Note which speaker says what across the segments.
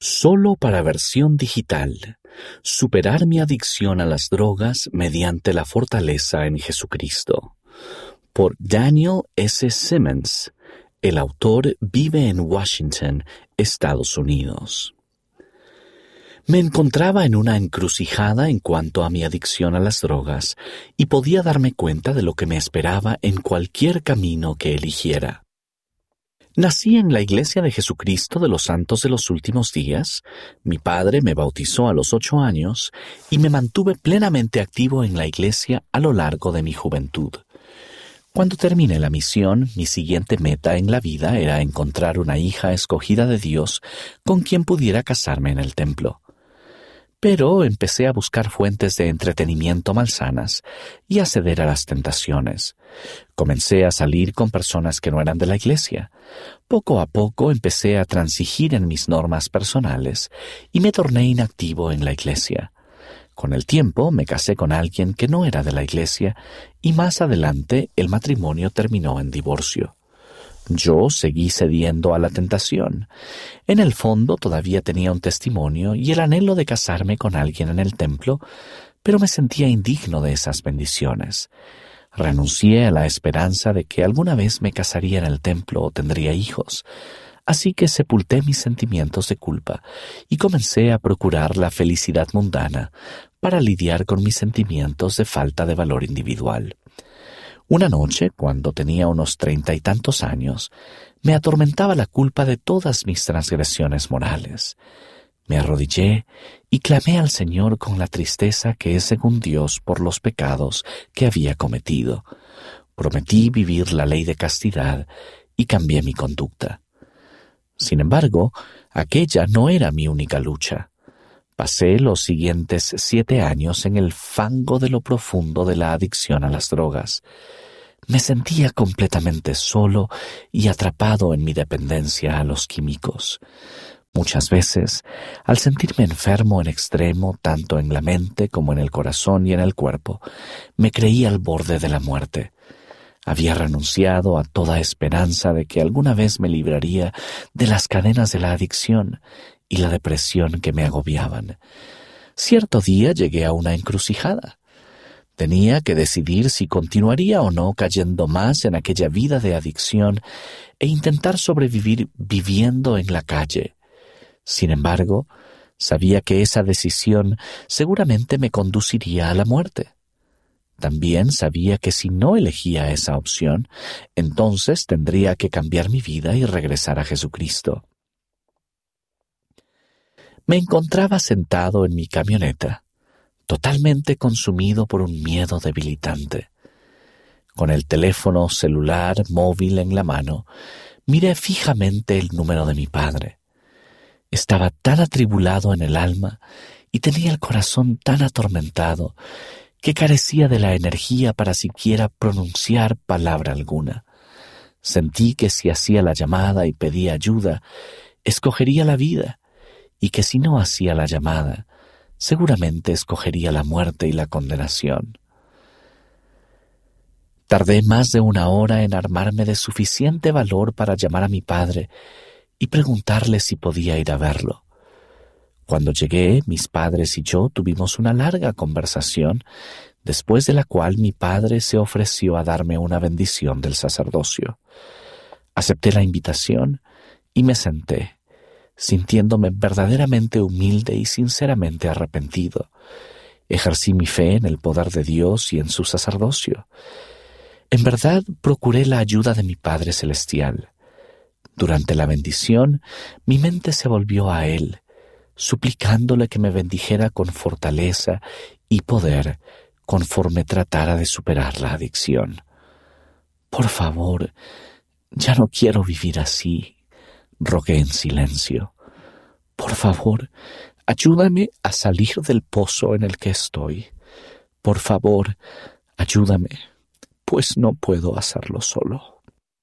Speaker 1: Solo para versión digital. Superar mi adicción a las drogas mediante la fortaleza en Jesucristo. Por Daniel S. Simmons. El autor vive en Washington, Estados Unidos. Me encontraba en una encrucijada en cuanto a mi adicción a las drogas y podía darme cuenta de lo que me esperaba en cualquier camino que eligiera. Nací en la Iglesia de Jesucristo de los Santos de los Últimos Días. Mi padre me bautizó a los 8 años y me mantuve plenamente activo en la Iglesia a lo largo de mi juventud. Cuando terminé la misión, mi siguiente meta en la vida era encontrar una hija escogida de Dios con quien pudiera casarme en el templo. Pero empecé a buscar fuentes de entretenimiento malsanas y a ceder a las tentaciones. Comencé a salir con personas que no eran de la iglesia. Poco a poco empecé a transigir en mis normas personales y me torné inactivo en la iglesia. Con el tiempo me casé con alguien que no era de la iglesia y más adelante el matrimonio terminó en divorcio. Yo seguí cediendo a la tentación. En el fondo todavía tenía un testimonio y el anhelo de casarme con alguien en el templo, pero me sentía indigno de esas bendiciones. Renuncié a la esperanza de que alguna vez me casaría en el templo o tendría hijos, así que sepulté mis sentimientos de culpa y comencé a procurar la felicidad mundana para lidiar con mis sentimientos de falta de valor individual. Una noche, cuando tenía unos 30 y tantos años, me atormentaba la culpa de todas mis transgresiones morales. Me arrodillé y clamé al Señor con la tristeza que es según Dios por los pecados que había cometido. Prometí vivir la ley de castidad y cambié mi conducta. Sin embargo, aquella no era mi única lucha. Pasé los siguientes 7 años en el fango de lo profundo de la adicción a las drogas. Me sentía completamente solo y atrapado en mi dependencia a los químicos. Muchas veces, al sentirme enfermo en extremo, tanto en la mente como en el corazón y en el cuerpo, me creía al borde de la muerte. Había renunciado a toda esperanza de que alguna vez me libraría de las cadenas de la adicción y la depresión que me agobiaban. Cierto día llegué a una encrucijada. Tenía que decidir si continuaría o no cayendo más en aquella vida de adicción e intentar sobrevivir viviendo en la calle. Sin embargo, sabía que esa decisión seguramente me conduciría a la muerte. También sabía que si no elegía esa opción, entonces tendría que cambiar mi vida y regresar a Jesucristo. Me encontraba sentado en mi camioneta, totalmente consumido por un miedo debilitante. Con el teléfono celular móvil en la mano, miré fijamente el número de mi padre. Estaba tan atribulado en el alma y tenía el corazón tan atormentado que carecía de la energía para siquiera pronunciar palabra alguna. Sentí que si hacía la llamada y pedía ayuda, escogería la vida, y que si no hacía la llamada, seguramente escogería la muerte y la condenación. Tardé más de 1 hora en armarme de suficiente valor para llamar a mi padre y preguntarle si podía ir a verlo. Cuando llegué, mis padres y yo tuvimos una larga conversación, después de la cual mi padre se ofreció a darme una bendición del sacerdocio. Acepté la invitación y me senté, sintiéndome verdaderamente humilde y sinceramente arrepentido. Ejercí mi fe en el poder de Dios y en su sacerdocio. En verdad, procuré la ayuda de mi Padre Celestial. Durante la bendición, mi mente se volvió a Él, suplicándole que me bendijera con fortaleza y poder conforme tratara de superar la adicción. Por favor, ya no quiero vivir así, rogué en silencio. Por favor, ayúdame a salir del pozo en el que estoy. Por favor, ayúdame, pues no puedo hacerlo solo.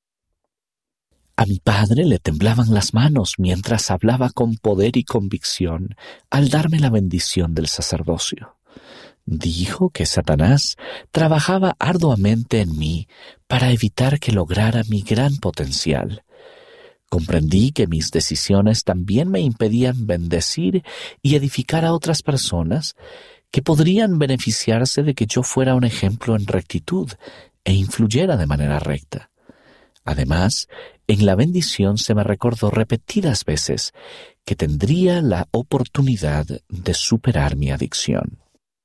Speaker 1: A mi padre le temblaban las manos mientras hablaba con poder y convicción al darme la bendición del sacerdocio. Dijo que Satanás trabajaba arduamente en mí para evitar que lograra mi gran potencial. Comprendí que mis decisiones también me impedían bendecir y edificar a otras personas que podrían beneficiarse de que yo fuera un ejemplo en rectitud e influyera de manera recta. Además, en la bendición se me recordó repetidas veces que tendría la oportunidad de superar mi adicción.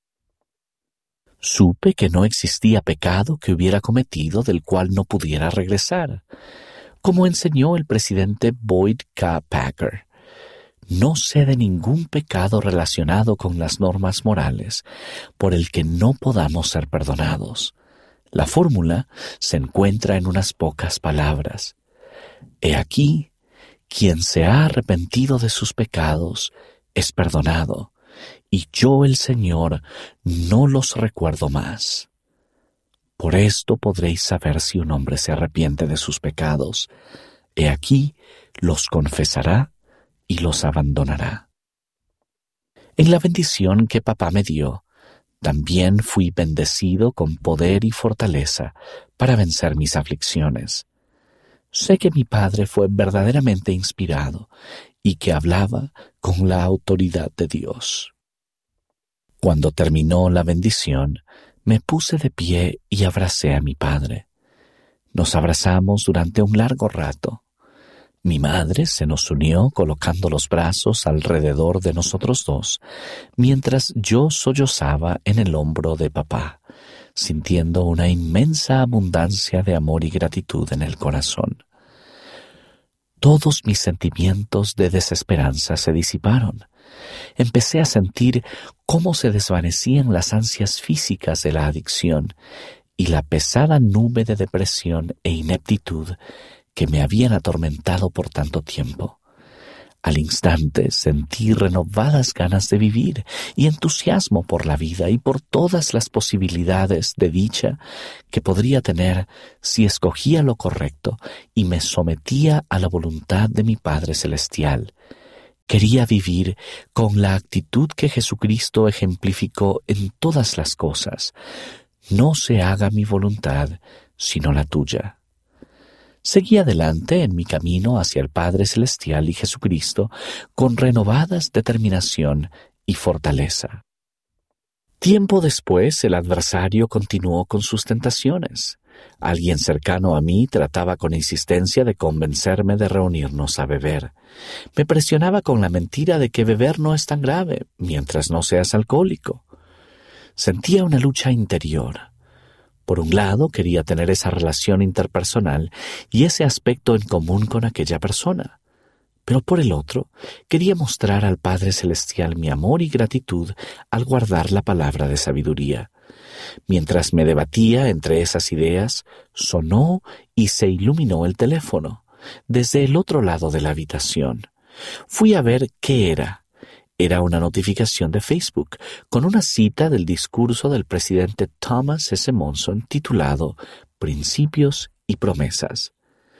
Speaker 1: Supe que no existía pecado que hubiera cometido del cual no pudiera regresar. Como enseñó el presidente Boyd K. Packer, no sé de ningún pecado relacionado con las normas morales por el que no podamos ser perdonados. La fórmula se encuentra en unas pocas palabras. He aquí, quien se ha arrepentido de sus pecados es perdonado, y yo, el Señor, no los recuerdo más. Por esto podréis saber si un hombre se arrepiente de sus pecados. He aquí, los confesará y los abandonará. En la bendición que papá me dio, también fui bendecido con poder y fortaleza para vencer mis aflicciones. Sé que mi padre fue verdaderamente inspirado y que hablaba con la autoridad de Dios. Cuando terminó la bendición, me puse de pie y abracé a mi padre. Nos abrazamos durante un largo rato. Mi madre se nos unió colocando los brazos alrededor de nosotros dos, mientras yo sollozaba en el hombro de papá, sintiendo una inmensa abundancia de amor y gratitud en el corazón. Todos mis sentimientos de desesperanza se disiparon. Empecé a sentir cómo se desvanecían las ansias físicas de la adicción y la pesada nube de depresión e ineptitud que me habían atormentado por tanto tiempo. Al instante sentí renovadas ganas de vivir y entusiasmo por la vida y por todas las posibilidades de dicha que podría tener si escogía lo correcto y me sometía a la voluntad de mi Padre Celestial. Quería vivir con la actitud que Jesucristo ejemplificó en todas las cosas. No se haga mi voluntad, sino la tuya. Seguí adelante en mi camino hacia el Padre Celestial y Jesucristo con renovadas determinación y fortaleza. Tiempo después, el adversario continuó con sus tentaciones. Alguien cercano a mí trataba con insistencia de convencerme de reunirnos a beber. Me presionaba con la mentira de que beber no es tan grave mientras no seas alcohólico. Sentía una lucha interior. Por un lado, quería tener esa relación interpersonal y ese aspecto en común con aquella persona. Pero por el otro, quería mostrar al Padre Celestial mi amor y gratitud al guardar la palabra de sabiduría. Mientras me debatía entre esas ideas, sonó y se iluminó el teléfono, desde el otro lado de la habitación. Fui a ver qué era. Era una notificación de Facebook con una cita del discurso del presidente Thomas S. Monson titulado Principios y Promesas.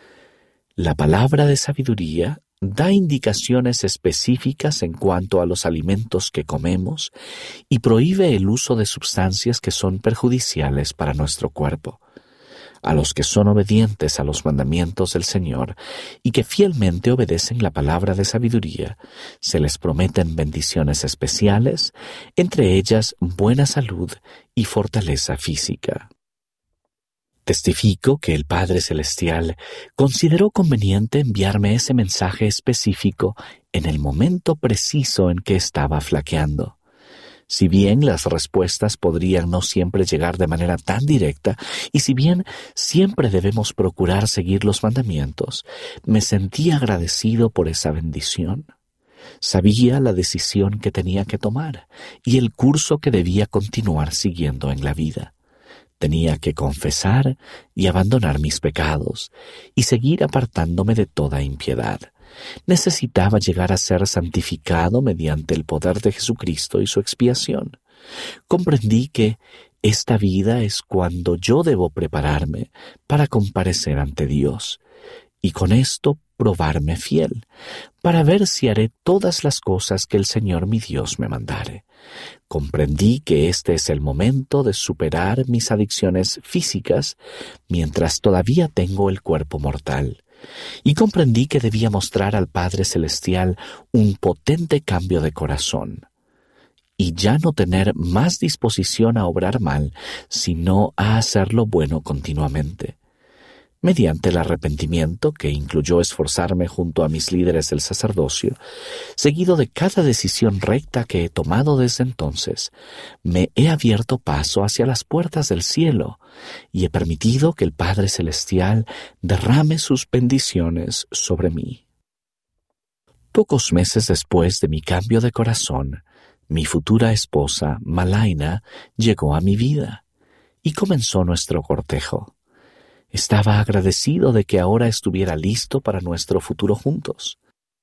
Speaker 1: La palabra de sabiduría da indicaciones específicas en cuanto a los alimentos que comemos y prohíbe el uso de sustancias que son perjudiciales para nuestro cuerpo. A los que son obedientes a los mandamientos del Señor y que fielmente obedecen la palabra de sabiduría, se les prometen bendiciones especiales, entre ellas buena salud y fortaleza física. Testifico que el Padre Celestial consideró conveniente enviarme ese mensaje específico en el momento preciso en que estaba flaqueando. Si bien las respuestas podrían no siempre llegar de manera tan directa, y si bien siempre debemos procurar seguir los mandamientos, me sentí agradecido por esa bendición. Sabía la decisión que tenía que tomar y el curso que debía continuar siguiendo en la vida. Tenía que confesar y abandonar mis pecados y seguir apartándome de toda impiedad. Necesitaba llegar a ser santificado mediante el poder de Jesucristo y su expiación. Comprendí que esta vida es cuando yo debo prepararme para comparecer ante Dios y con esto probarme fiel, para ver si haré todas las cosas que el Señor mi Dios me mandare. Comprendí que este es el momento de superar mis adicciones físicas mientras todavía tengo el cuerpo mortal, y comprendí que debía mostrar al Padre Celestial un potente cambio de corazón, y ya no tener más disposición a obrar mal, sino a hacer lo bueno continuamente. Mediante el arrepentimiento, que incluyó esforzarme junto a mis líderes del sacerdocio, seguido de cada decisión recta que he tomado desde entonces, me he abierto paso hacia las puertas del cielo y he permitido que el Padre Celestial derrame sus bendiciones sobre mí. Pocos meses después de mi cambio de corazón, mi futura esposa, Malaina, llegó a mi vida y comenzó nuestro cortejo. Estaba agradecido de que ahora estuviera listo para nuestro futuro juntos.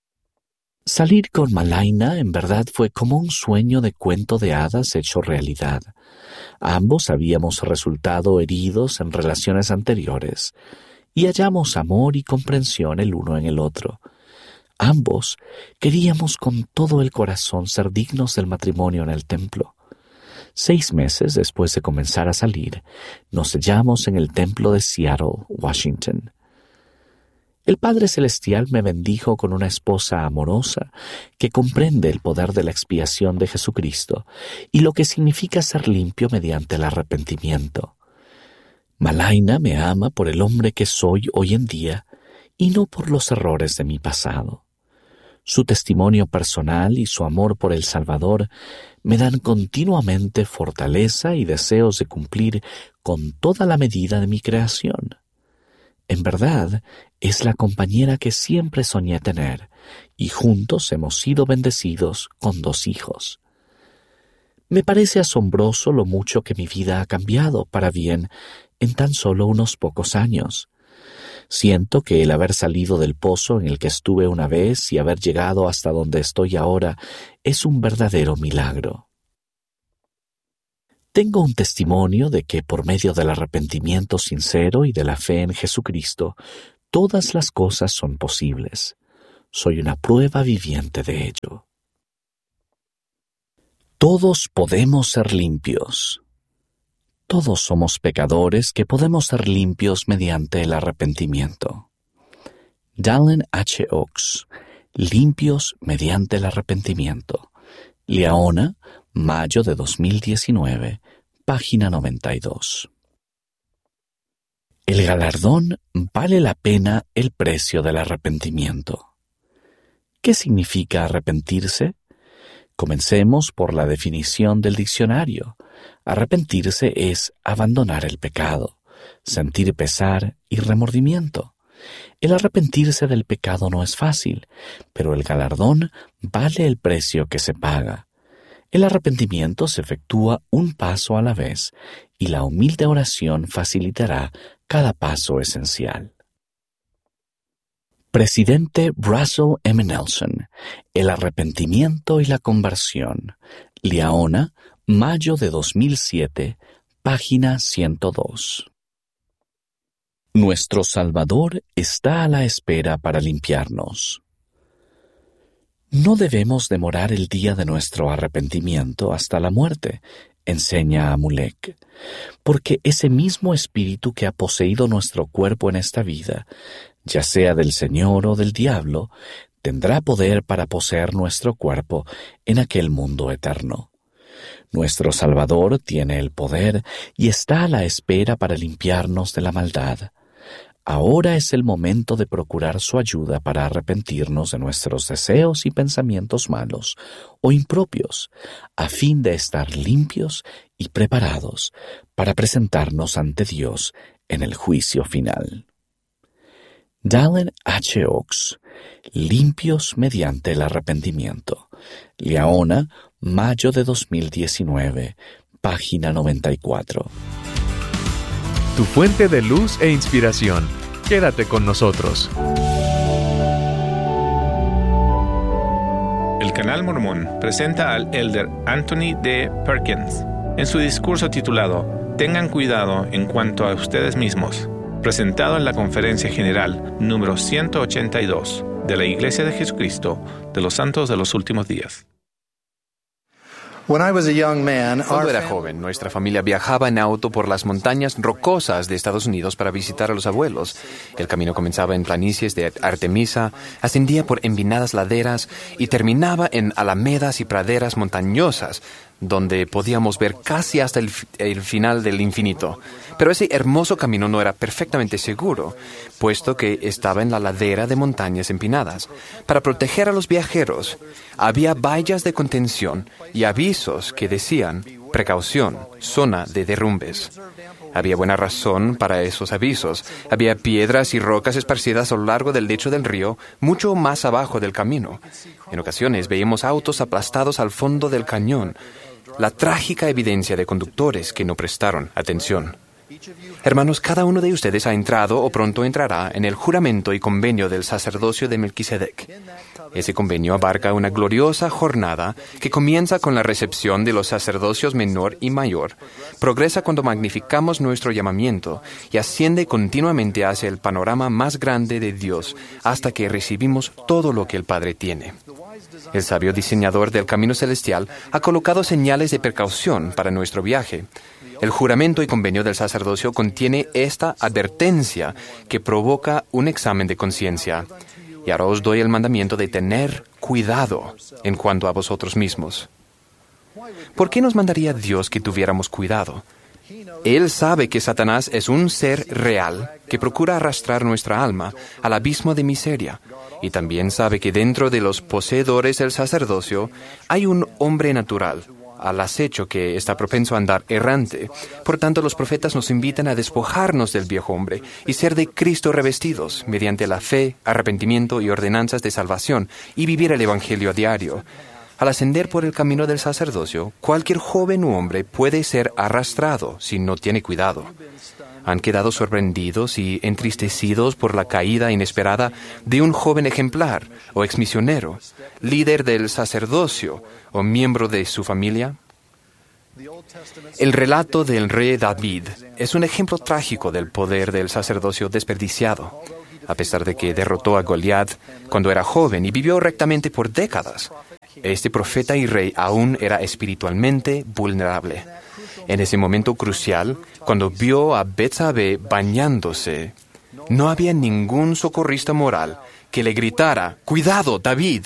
Speaker 1: Salir con Malaina en verdad fue como un sueño de cuento de hadas hecho realidad. Ambos habíamos resultado heridos en relaciones anteriores y hallamos amor y comprensión el uno en el otro. Ambos queríamos con todo el corazón ser dignos del matrimonio en el templo. 6 meses después de comenzar a salir, nos hallamos en el templo de Seattle, Washington. El Padre Celestial me bendijo con una esposa amorosa que comprende el poder de la expiación de Jesucristo y lo que significa ser limpio mediante el arrepentimiento. Malaina me ama por el hombre que soy hoy en día y no por los errores de mi pasado. Su testimonio personal y su amor por el Salvador me dan continuamente fortaleza y deseos de cumplir con toda la medida de mi creación. En verdad, es la compañera que siempre soñé tener, y juntos hemos sido bendecidos con 2 hijos. Me parece asombroso lo mucho que mi vida ha cambiado para bien en tan solo unos pocos años. Siento que el haber salido del pozo en el que estuve una vez y haber llegado hasta donde estoy ahora es un verdadero milagro. Tengo un testimonio de que por medio del arrepentimiento sincero y de la fe en Jesucristo, todas las cosas son posibles. Soy una prueba viviente de ello. Todos podemos ser limpios. Todos somos pecadores que podemos ser limpios mediante el arrepentimiento. Dallin H. Oaks, Limpios mediante el arrepentimiento. Liaona, mayo de 2019, página 92. El galardón vale la pena el precio del arrepentimiento. ¿Qué significa arrepentirse? Comencemos por la definición del diccionario. Arrepentirse es abandonar el pecado, sentir pesar y remordimiento. El arrepentirse del pecado no es fácil, pero el galardón vale el precio que se paga. El arrepentimiento se efectúa un paso a la vez y la humilde oración facilitará cada paso esencial. Presidente Russell M. Nelson, El arrepentimiento y la conversión. Liaona, mayo de 2007, página 102. Nuestro Salvador está a la espera para limpiarnos. No debemos demorar el día de nuestro arrepentimiento hasta la muerte, enseña Amulek, porque ese mismo espíritu que ha poseído nuestro cuerpo en esta vida, ya sea del Señor o del diablo, tendrá poder para poseer nuestro cuerpo en aquel mundo eterno. Nuestro Salvador tiene el poder y está a la espera para limpiarnos de la maldad. Ahora es el momento de procurar su ayuda para arrepentirnos de nuestros deseos y pensamientos malos o impropios, a fin de estar limpios y preparados para presentarnos ante Dios en el juicio final. Dallin H. Oaks, Limpios mediante el arrepentimiento. Liaona, mayo de 2019, página 94.
Speaker 2: Tu fuente de luz e inspiración. Quédate con nosotros.
Speaker 3: El Canal Mormón presenta al elder Anthony D. Perkins en su discurso titulado Tengan cuidado en cuanto a ustedes mismos, presentado en la Conferencia General número 182 de la Iglesia de Jesucristo de los Santos de los Últimos Días.
Speaker 4: Cuando era joven, nuestra familia viajaba en auto por las montañas rocosas de Estados Unidos para visitar a los abuelos. El camino comenzaba en planicies de Artemisa, ascendía por empinadas laderas y terminaba en alamedas y praderas montañosas, donde podíamos ver casi hasta el final del infinito. Pero ese hermoso camino no era perfectamente seguro, puesto que estaba en la ladera de montañas empinadas. Para proteger a los viajeros, había vallas de contención y avisos que decían: precaución, zona de derrumbes. Había buena razón para esos avisos. Había piedras y rocas esparcidas a lo largo del lecho del río, mucho más abajo del camino. En ocasiones veíamos autos aplastados al fondo del cañón, la trágica evidencia de conductores que no prestaron atención. Hermanos, cada uno de ustedes ha entrado o pronto entrará en el juramento y convenio del sacerdocio de Melquisedec. Ese convenio abarca una gloriosa jornada que comienza con la recepción de los sacerdocios menor y mayor, progresa cuando magnificamos nuestro llamamiento y asciende continuamente hacia el panorama más grande de Dios hasta que recibimos todo lo que el Padre tiene. El sabio diseñador del camino celestial ha colocado señales de precaución para nuestro viaje. El juramento y convenio del sacerdocio contiene esta advertencia que provoca un examen de conciencia. Y ahora os doy el mandamiento de tener cuidado en cuanto a vosotros mismos. ¿Por qué nos mandaría Dios que tuviéramos cuidado? Él sabe que Satanás es un ser real que procura arrastrar nuestra alma al abismo de miseria. Y también sabe que dentro de los poseedores del sacerdocio hay un hombre natural, al acecho, que está propenso a andar errante. Por tanto, los profetas nos invitan a despojarnos del viejo hombre y ser de Cristo revestidos mediante la fe, arrepentimiento y ordenanzas de salvación y vivir el Evangelio a diario. Al ascender por el camino del sacerdocio, cualquier joven u hombre puede ser arrastrado si no tiene cuidado. ¿Han quedado sorprendidos y entristecidos por la caída inesperada de un joven ejemplar o exmisionero, líder del sacerdocio o miembro de su familia? El relato del rey David es un ejemplo trágico del poder del sacerdocio desperdiciado. A pesar de que derrotó a Goliat cuando era joven y vivió rectamente por décadas, este profeta y rey aún era espiritualmente vulnerable. En ese momento crucial, cuando vio a Betsabé bañándose, no había ningún socorrista moral que le gritara: ¡cuidado, David!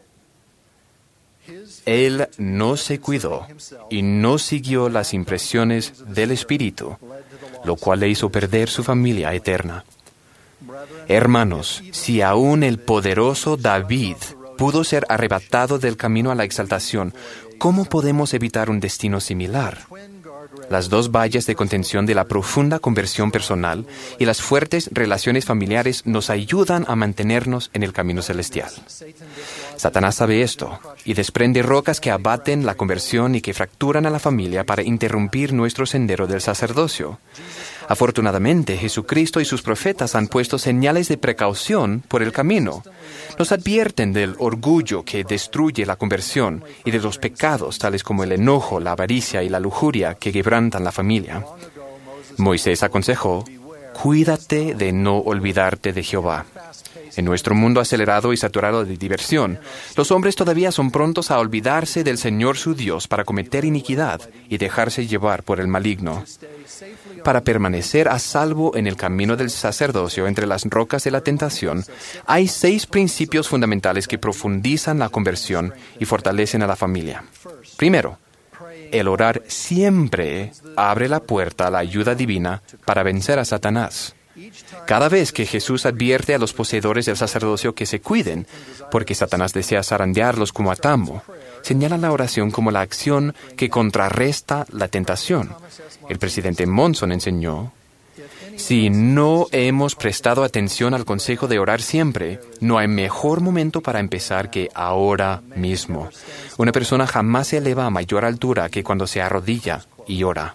Speaker 4: Él no se cuidó y no siguió las impresiones del Espíritu, lo cual le hizo perder su familia eterna. Hermanos, si aún el poderoso David pudo ser arrebatado del camino a la exaltación, ¿cómo podemos evitar un destino similar? Las dos vallas de contención de la profunda conversión personal y las fuertes relaciones familiares nos ayudan a mantenernos en el camino celestial. Satanás sabe esto y desprende rocas que abaten la conversión y que fracturan a la familia para interrumpir nuestro sendero del sacerdocio. Afortunadamente, Jesucristo y sus profetas han puesto señales de precaución por el camino. Nos advierten del orgullo que destruye la conversión y de los pecados tales como el enojo, la avaricia y la lujuria que quebrantan la familia. Moisés aconsejó: cuídate de no olvidarte de Jehová. En nuestro mundo acelerado y saturado de diversión, los hombres todavía son prontos a olvidarse del Señor su Dios para cometer iniquidad y dejarse llevar por el maligno. Para permanecer a salvo en el camino del sacerdocio entre las rocas de la tentación, hay 6 principios fundamentales que profundizan la conversión y fortalecen a la familia. Primero, el orar siempre abre la puerta a la ayuda divina para vencer a Satanás. Cada vez que Jesús advierte a los poseedores del sacerdocio que se cuiden, porque Satanás desea zarandearlos como a tambo, señala la oración como la acción que contrarresta la tentación. El presidente Monson enseñó: si no hemos prestado atención al consejo de orar siempre, no hay mejor momento para empezar que ahora mismo. Una persona jamás se eleva a mayor altura que cuando se arrodilla y ora.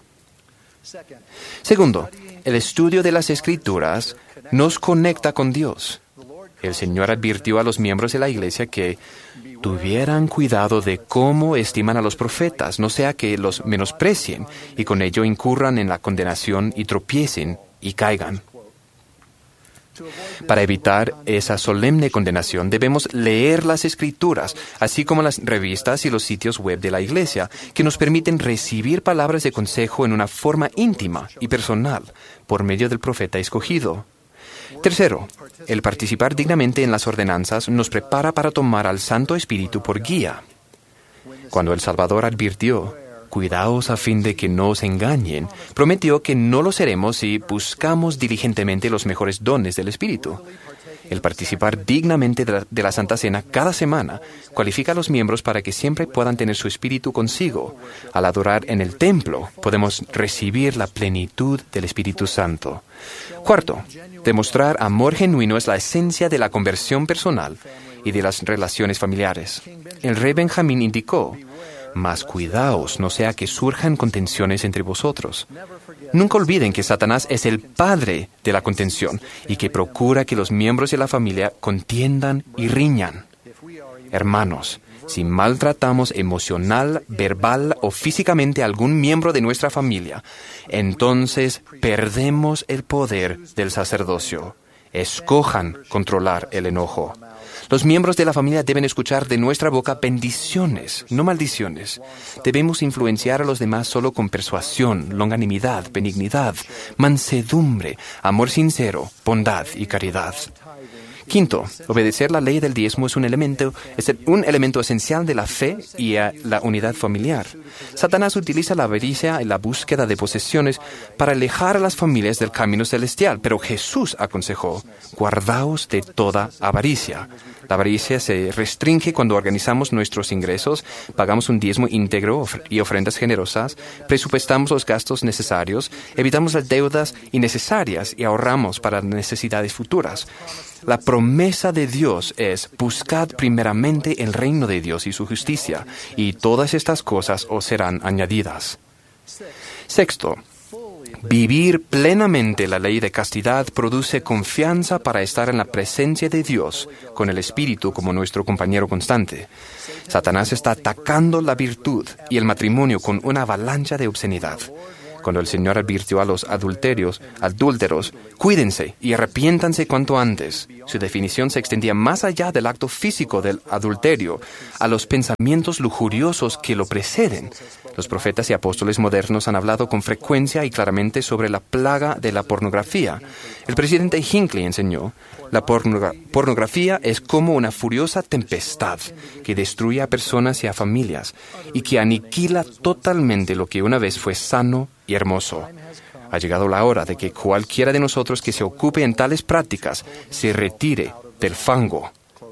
Speaker 4: Segundo, el estudio de las Escrituras nos conecta con Dios. El Señor advirtió a los miembros de la Iglesia que tuvieran cuidado de cómo estiman a los profetas, no sea que los menosprecien y con ello incurran en la condenación y tropiecen y caigan. Para evitar esa solemne condenación, debemos leer las Escrituras, así como las revistas y los sitios web de la Iglesia, que nos permiten recibir palabras de consejo en una forma íntima y personal, por medio del profeta escogido. Tercero, el participar dignamente en las ordenanzas nos prepara para tomar al Santo Espíritu por guía. Cuando el Salvador advirtió: «Cuidaos a fin de que no os engañen», prometió que no lo seremos si buscamos diligentemente los mejores dones del Espíritu. El participar dignamente de la Santa Cena cada semana cualifica a los miembros para que siempre puedan tener su espíritu consigo. Al adorar en el templo, podemos recibir la plenitud del Espíritu Santo. Cuarto, demostrar amor genuino es la esencia de la conversión personal y de las relaciones familiares. El rey Benjamín indicó: «Mas cuidaos, no sea que surjan contenciones entre vosotros». Nunca olviden que Satanás es el padre de la contención y que procura que los miembros de la familia contiendan y riñan. Hermanos, si maltratamos emocional, verbal o físicamente a algún miembro de nuestra familia, entonces perdemos el poder del sacerdocio. Escojan controlar el enojo. Los miembros de la familia deben escuchar de nuestra boca bendiciones, no maldiciones. Debemos influenciar a los demás solo con persuasión, longanimidad, benignidad, mansedumbre, amor sincero, bondad y caridad. Quinto, obedecer la ley del diezmo es un elemento esencial de la fe y la unidad familiar. Satanás utiliza la avaricia y la búsqueda de posesiones para alejar a las familias del camino celestial, pero Jesús aconsejó: «Guardaos de toda avaricia». La avaricia se restringe cuando organizamos nuestros ingresos, pagamos un diezmo íntegro y ofrendas generosas, presupuestamos los gastos necesarios, evitamos las deudas innecesarias y ahorramos para necesidades futuras. La promesa de Dios es: «Buscad primeramente el reino de Dios y su justicia, y todas estas cosas os serán añadidas». Sexto, vivir plenamente la ley de castidad produce confianza para estar en la presencia de Dios, con el Espíritu como nuestro compañero constante. Satanás está atacando la virtud y el matrimonio con una avalancha de obscenidad. Cuando el Señor advirtió a los adúlteros: «Cuídense y arrepiéntanse cuanto antes», su definición se extendía más allá del acto físico del adulterio, a los pensamientos lujuriosos que lo preceden. Los profetas y apóstoles modernos han hablado con frecuencia y claramente sobre la plaga de la pornografía. El presidente Hinckley enseñó: «La pornografía es como una furiosa tempestad que destruye a personas y a familias y que aniquila totalmente lo que una vez fue sano y hermoso. Ha llegado la hora de que cualquiera de nosotros que se ocupe en tales prácticas se retire del fango».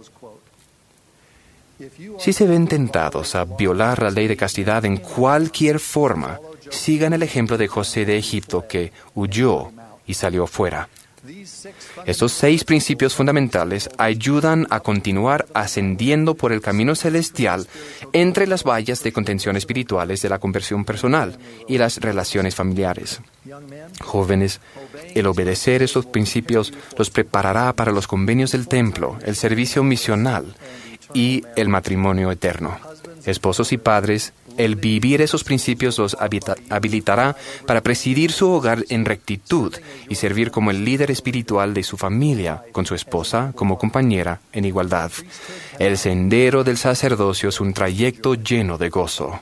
Speaker 4: Si se ven tentados a violar la ley de castidad en cualquier forma, sigan el ejemplo de José de Egipto, que huyó y salió fuera. Estos 6 principios fundamentales ayudan a continuar ascendiendo por el camino celestial entre las vallas de contención espirituales de la conversión personal y las relaciones familiares. Jóvenes, el obedecer estos principios los preparará para los convenios del templo, el servicio misional y el matrimonio eterno. Esposos y padres, el vivir esos principios los habilitará para presidir su hogar en rectitud y servir como el líder espiritual de su familia, con su esposa como compañera en igualdad. El sendero del sacerdocio es un trayecto lleno de gozo.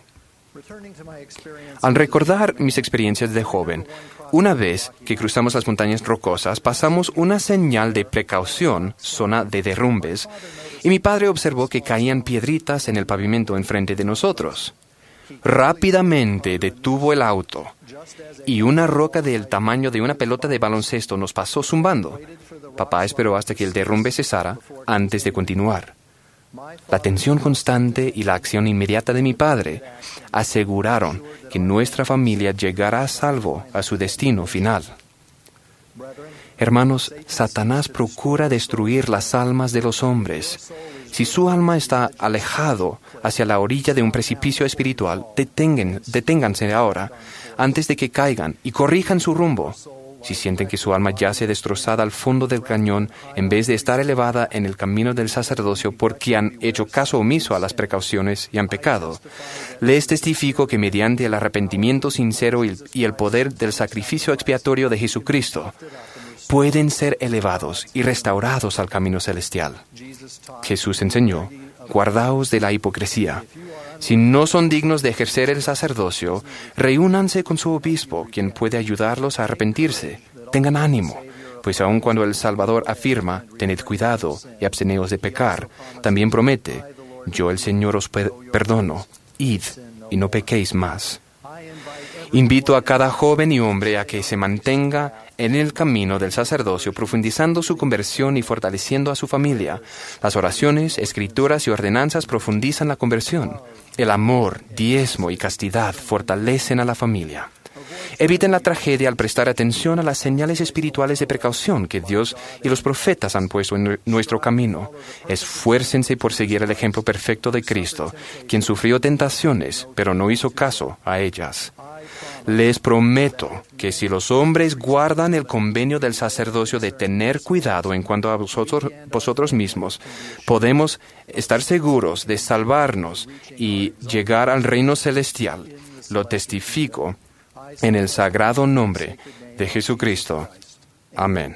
Speaker 4: Al recordar mis experiencias de joven, una vez que cruzamos las montañas rocosas, pasamos una señal de precaución, zona de derrumbes, y mi padre observó que caían piedritas en el pavimento enfrente de nosotros. Rápidamente detuvo el auto y una roca del tamaño de una pelota de baloncesto nos pasó zumbando. Papá esperó hasta que el derrumbe cesara antes de continuar. La tensión constante y la acción inmediata de mi padre aseguraron que nuestra familia llegara a salvo a su destino final. Hermanos, Satanás procura destruir las almas de los hombres. Si su alma está alejado hacia la orilla de un precipicio espiritual, deténganse ahora, antes de que caigan, y corrijan su rumbo. Si sienten que su alma yace destrozada al fondo del cañón, en vez de estar elevada en el camino del sacerdocio porque han hecho caso omiso a las precauciones y han pecado, les testifico que mediante el arrepentimiento sincero y el poder del sacrificio expiatorio de Jesucristo, pueden ser elevados y restaurados al camino celestial. Jesús enseñó: guardaos de la hipocresía. Si no son dignos de ejercer el sacerdocio, reúnanse con su obispo, quien puede ayudarlos a arrepentirse. Tengan ánimo, pues aun cuando el Salvador afirma: tened cuidado y absteneos de pecar, también promete: yo el Señor os perdono, id y no pequéis más. Invito a cada joven y hombre a que se mantenga en el camino del sacerdocio, profundizando su conversión y fortaleciendo a su familia. Las oraciones, escrituras y ordenanzas profundizan la conversión. El amor, diezmo y castidad fortalecen a la familia. Eviten la tragedia al prestar atención a las señales espirituales de precaución que Dios y los profetas han puesto en nuestro camino. Esfuércense por seguir el ejemplo perfecto de Cristo, quien sufrió tentaciones, pero no hizo caso a ellas. Les prometo que si los hombres guardan el convenio del sacerdocio de tener cuidado en cuanto a vosotros mismos, podemos estar seguros de salvarnos y llegar al reino celestial. Lo testifico en el sagrado nombre de Jesucristo. Amén.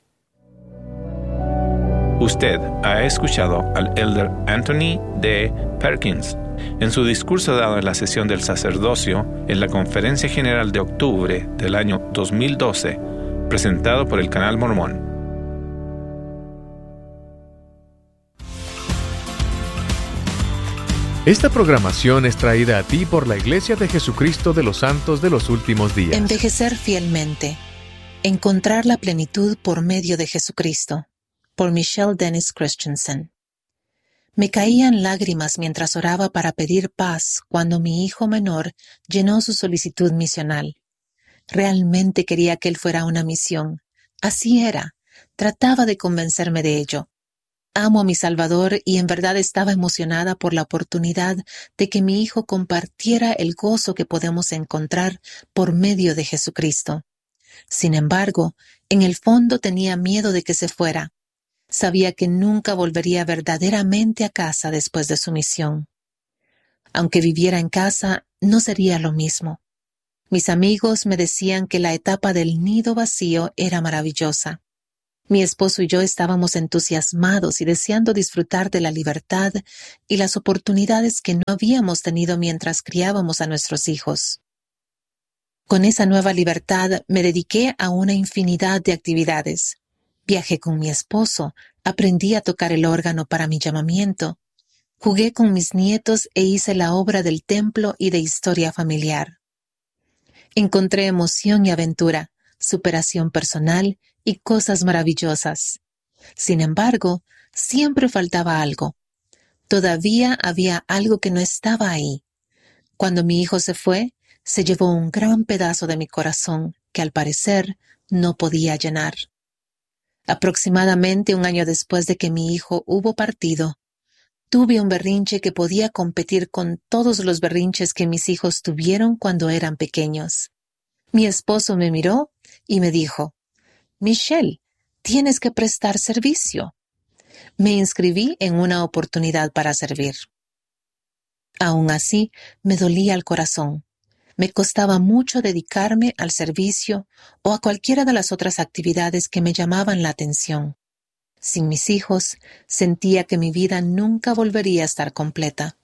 Speaker 3: Usted ha escuchado al Elder Anthony D. Perkins en su discurso dado en la sesión del sacerdocio en la Conferencia General de octubre del año 2012, presentado por el Canal Mormón.
Speaker 2: Esta programación es traída a ti por la Iglesia de Jesucristo de los Santos de los Últimos Días.
Speaker 5: Envejecer fielmente. Encontrar la plenitud por medio de Jesucristo. Por Michelle Dennis Christensen. Me caían lágrimas mientras oraba para pedir paz cuando mi hijo menor llenó su solicitud misional. Realmente quería que él fuera a una misión. Así era. Trataba de convencerme de ello. Amo a mi Salvador y en verdad estaba emocionada por la oportunidad de que mi hijo compartiera el gozo que podemos encontrar por medio de Jesucristo. Sin embargo, en el fondo tenía miedo de que se fuera. Sabía que nunca volvería verdaderamente a casa después de su misión. Aunque viviera en casa, no sería lo mismo. Mis amigos me decían que la etapa del nido vacío era maravillosa. Mi esposo y yo estábamos entusiasmados y deseando disfrutar de la libertad y las oportunidades que no habíamos tenido mientras criábamos a nuestros hijos. Con esa nueva libertad me dediqué a una infinidad de actividades. Viajé con mi esposo, aprendí a tocar el órgano para mi llamamiento, jugué con mis nietos e hice la obra del templo y de historia familiar. Encontré emoción y aventura, superación personal y cosas maravillosas. Sin embargo, siempre faltaba algo. Todavía había algo que no estaba ahí. Cuando mi hijo se fue, se llevó un gran pedazo de mi corazón que al parecer no podía llenar. Aproximadamente un año después de que mi hijo hubo partido, tuve un berrinche que podía competir con todos los berrinches que mis hijos tuvieron cuando eran pequeños. Mi esposo me miró y me dijo: «Michelle, tienes que prestar servicio». Me inscribí en una oportunidad para servir. Aún así, me dolía el corazón. Me costaba mucho dedicarme al servicio o a cualquiera de las otras actividades que me llamaban la atención. Sin mis hijos, sentía que mi vida nunca volvería a estar completa.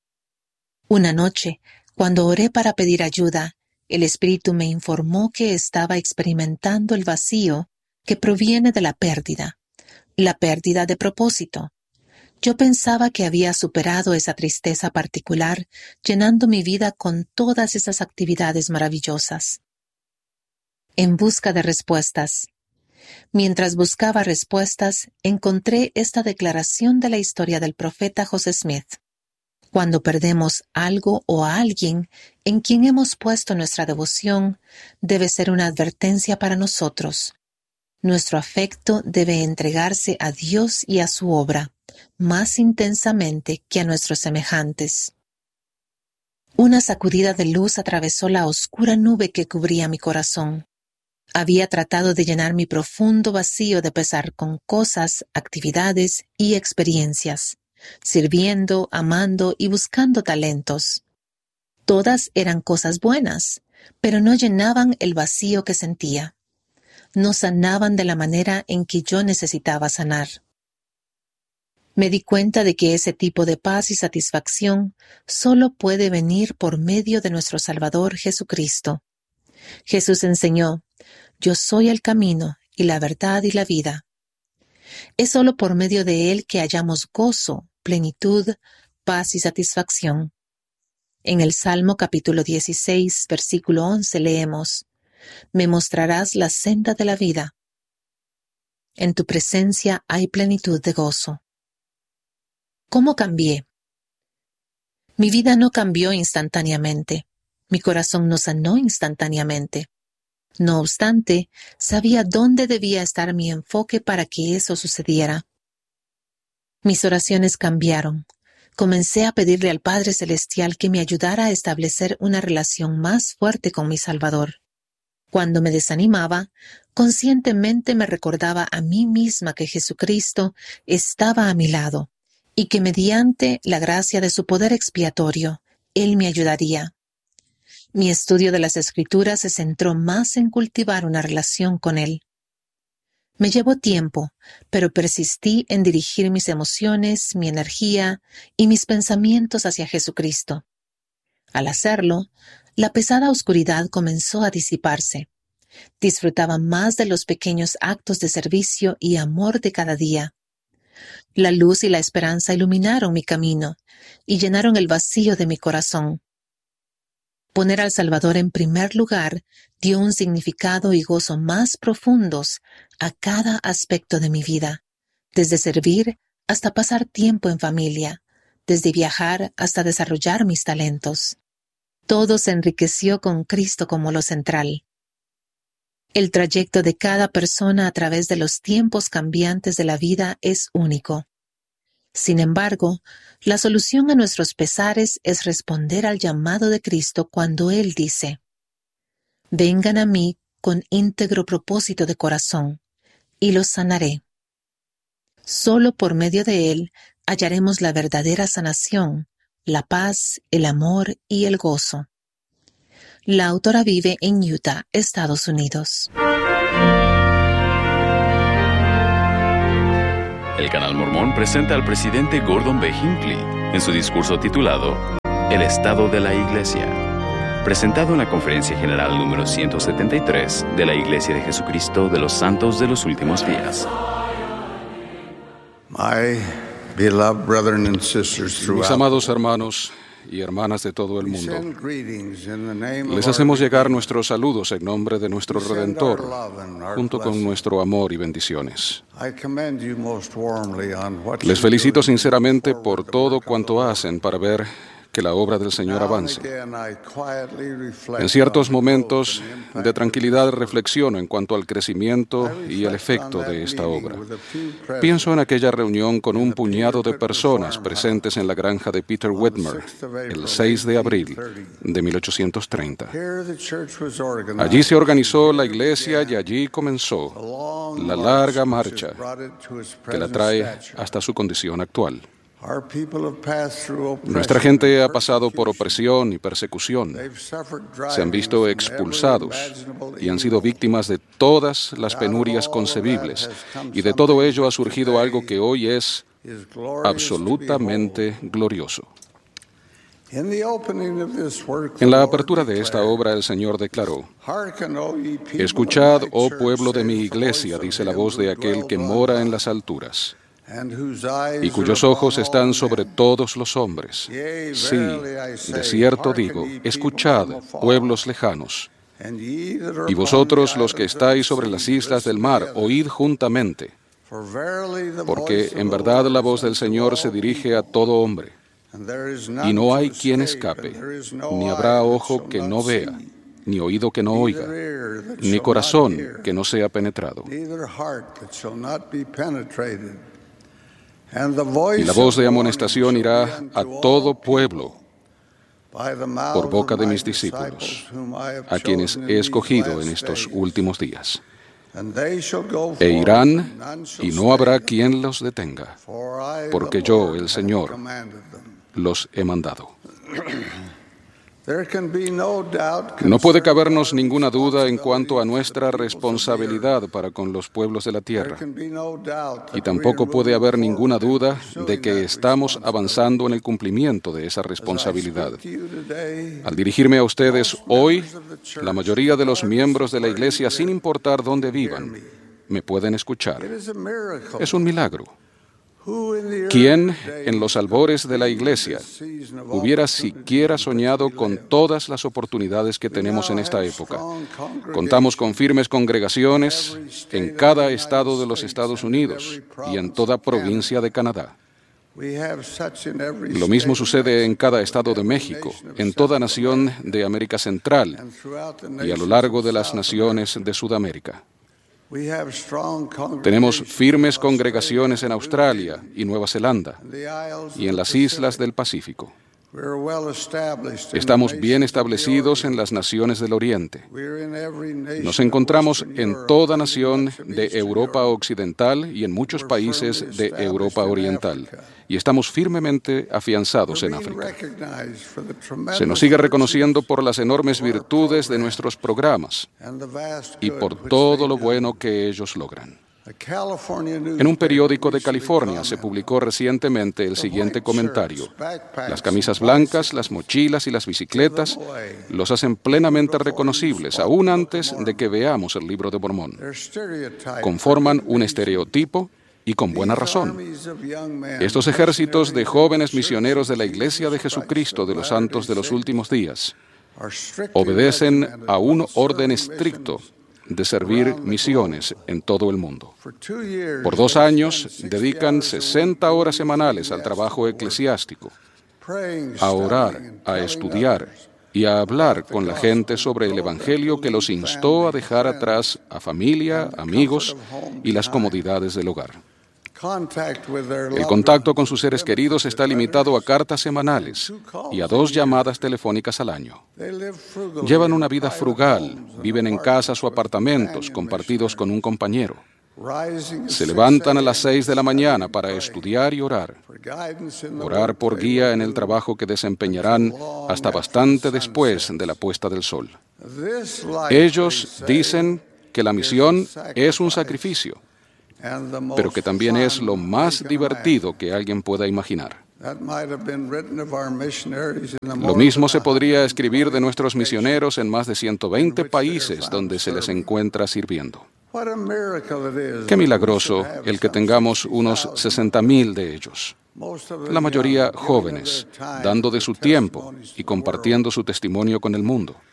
Speaker 5: Una noche, cuando oré para pedir ayuda, el Espíritu me informó que estaba experimentando el vacío que proviene de la pérdida de propósito. Yo pensaba que había superado esa tristeza particular, llenando mi vida con todas esas actividades maravillosas. En busca de respuestas. Mientras buscaba respuestas, encontré esta declaración de la historia del profeta José Smith. Cuando perdemos algo o a alguien en quien hemos puesto nuestra devoción, debe ser una advertencia para nosotros. Nuestro afecto debe entregarse a Dios y a su obra, más intensamente que a nuestros semejantes. Una sacudida de luz atravesó la oscura nube que cubría mi corazón. Había tratado de llenar mi profundo vacío de pesar con cosas, actividades y experiencias, sirviendo, amando y buscando talentos. Todas eran cosas buenas, pero no llenaban el vacío que sentía. no sanaban de la manera en que yo necesitaba sanar. Me di cuenta de que ese tipo de paz y satisfacción solo puede venir por medio de nuestro Salvador Jesucristo. Jesús enseñó: yo soy el camino y la verdad y la vida. Es solo por medio de Él que hallamos gozo, plenitud, paz y satisfacción. En el Salmo capítulo 16, versículo 11 leemos: me mostrarás la senda de la vida. En tu presencia hay plenitud de gozo. ¿Cómo cambié? Mi vida no cambió instantáneamente. Mi corazón no sanó instantáneamente. No obstante, sabía dónde debía estar mi enfoque para que eso sucediera. Mis oraciones cambiaron. Comencé a pedirle al Padre Celestial que me ayudara a establecer una relación más fuerte con mi Salvador. Cuando me desanimaba, conscientemente me recordaba a mí misma que Jesucristo estaba a mi lado y que mediante la gracia de su poder expiatorio, Él me ayudaría. Mi estudio de las Escrituras se centró más en cultivar una relación con Él. Me llevó tiempo, pero persistí en dirigir mis emociones, mi energía y mis pensamientos hacia Jesucristo. Al hacerlo, la pesada oscuridad comenzó a disiparse. Disfrutaba más de los pequeños actos de servicio y amor de cada día. La luz y la esperanza iluminaron mi camino y llenaron el vacío de mi corazón. Poner al Salvador en primer lugar dio un significado y gozo más profundos a cada aspecto de mi vida, desde servir hasta pasar tiempo en familia, desde viajar hasta desarrollar mis talentos. Todo se enriqueció con Cristo como lo central. El trayecto de cada persona a través de los tiempos cambiantes de la vida es único. Sin embargo, la solución a nuestros pesares es responder al llamado de Cristo cuando Él dice: vengan a mí con íntegro propósito de corazón, y los sanaré. Solo por medio de Él hallaremos la verdadera sanación, la paz, el amor y el gozo. La autora vive en Utah, Estados Unidos.
Speaker 1: El Canal Mormón presenta al presidente Gordon B. Hinckley en su discurso titulado El Estado de la Iglesia, presentado en la Conferencia General número 173 de la Iglesia de Jesucristo de los Santos de los Últimos Días.
Speaker 6: Mis amados hermanos y hermanas de todo el mundo, les hacemos llegar nuestros saludos en nombre de nuestro Redentor, junto con nuestro amor y bendiciones. Les felicito sinceramente por todo cuanto hacen para ver que la obra del Señor avance. En ciertos momentos de tranquilidad reflexiono en cuanto al crecimiento y el efecto de esta obra. Pienso en aquella reunión con un puñado de personas presentes en la granja de Peter Whitmer el 6 de abril de 1830. Allí se organizó la iglesia y allí comenzó la larga marcha que la trae hasta su condición actual. Nuestra gente ha pasado por opresión y persecución. Se han visto expulsados y han sido víctimas de todas las penurias concebibles. Y de todo ello ha surgido algo que hoy es absolutamente glorioso. En la apertura de esta obra el Señor declaró: escuchad, oh pueblo de mi iglesia, dice la voz de aquel que mora en las alturas, y cuyos ojos están sobre todos los hombres. Sí, de cierto digo, escuchad, pueblos lejanos, y vosotros los que estáis sobre las islas del mar, oíd juntamente, porque en verdad la voz del Señor se dirige a todo hombre, y no hay quien escape, ni habrá ojo que no vea, ni oído que no oiga, ni corazón que no sea penetrado. Y la voz de amonestación irá a todo pueblo por boca de mis discípulos, a quienes he escogido en estos últimos días. E irán, y no habrá quien los detenga, porque yo, el Señor, los he mandado. No puede cabernos ninguna duda en cuanto a nuestra responsabilidad para con los pueblos de la tierra. Y tampoco puede haber ninguna duda de que estamos avanzando en el cumplimiento de esa responsabilidad. Al dirigirme a ustedes hoy, la mayoría de los miembros de la Iglesia, sin importar dónde vivan, me pueden escuchar. Es un milagro. ¿Quién en los albores de la Iglesia hubiera siquiera soñado con todas las oportunidades que tenemos en esta época? Contamos con firmes congregaciones en cada estado de los Estados Unidos y en toda provincia de Canadá. Lo mismo sucede en cada estado de México, en toda nación de América Central y a lo largo de las naciones de Sudamérica. Tenemos firmes congregaciones en Australia y Nueva Zelanda y en las islas del Pacífico. Estamos bien establecidos en las naciones del Oriente. Nos encontramos en toda nación de Europa Occidental y en muchos países de Europa Oriental. Y estamos firmemente afianzados en África. Se nos sigue reconociendo por las enormes virtudes de nuestros programas y por todo lo bueno que ellos logran. En un periódico de California se publicó recientemente el siguiente comentario: las camisas blancas, las mochilas y las bicicletas los hacen plenamente reconocibles, aún antes de que veamos el Libro de Mormón. Conforman un estereotipo y con buena razón. Estos ejércitos de jóvenes misioneros de la Iglesia de Jesucristo de los Santos de los Últimos Días obedecen a un orden estricto de servir misiones en todo el mundo. Por 2 años dedican 60 horas semanales al trabajo eclesiástico, a orar, a estudiar y a hablar con la gente sobre el Evangelio que los instó a dejar atrás a familia, amigos y las comodidades del hogar. El contacto con sus seres queridos está limitado a cartas semanales y a 2 llamadas telefónicas al año. Llevan una vida frugal, viven en casas o apartamentos compartidos con un compañero. Se levantan a las 6 de la mañana para estudiar y orar por guía en el trabajo que desempeñarán hasta bastante después de la puesta del sol. Ellos dicen que la misión es un sacrificio, pero que también es lo más divertido que alguien pueda imaginar. Lo mismo se podría escribir de nuestros misioneros en más de 120 países donde se les encuentra sirviendo. Qué milagroso el que tengamos unos 60,000 de ellos, la mayoría jóvenes, dando de su tiempo y compartiendo su testimonio con el mundo.